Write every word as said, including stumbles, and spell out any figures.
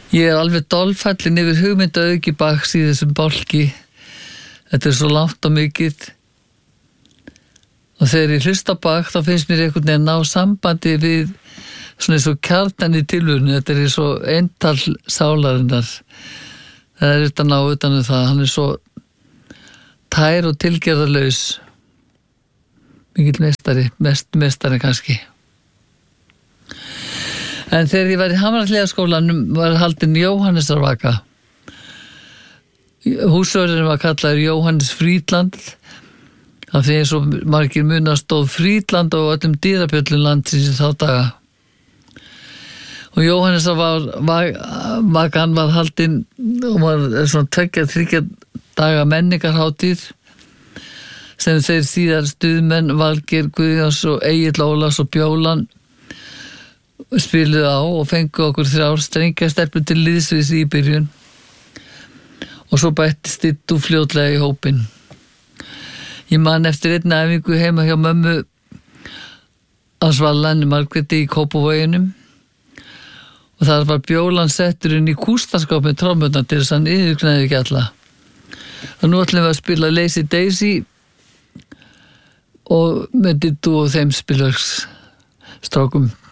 Ég er alveg dolfallin yfir hugmyndaauki Bachs í þessum bálki. Þetta er svo langt og mikið. Og þegar ég hlusta á Bach þá finnst mér einhvern veginn ná sambandi við svona eins og kjarnan í tilvörunni. Þetta er svo eintal sálarinnar. Það er þetta ná utan um það. Hann er svo tær og tilgerðarlaus. Mikill mestari, mest mestari kannski. En þegar ég var í Hamrahlíðaskólanum var haldin Jóhannesarvaka. Húsvörðurinn var kallaður Jóhannes Frídland. Það því eins og margir muna stóð Frídland á öllum dýrapjöllum landsins í þá daga. Og Jóhannesarvakan var haldin og var svona tveggja, þriggja daga menningarhátíð sem þeir síðar stuðmenn Valgeir Guðjóns og Egill Ólafs og Bjólan spiluðu á og fengu okkur þrjár strengjastelpur til liðsviðs í byrjun. Og svo bættist Dittu fljótlega í hópinn. Ég man eftir einn æfingu heima hjá mömmu á Svallanni Margréti í Kópavoginum og þar var Bjólan settur inn í kústaskáp með trommurnar til þess að hann yfirknæði ekki alla. Og nú ætlum við að spila Lazy Daisy og með Dittu og þeim spilverks strákum.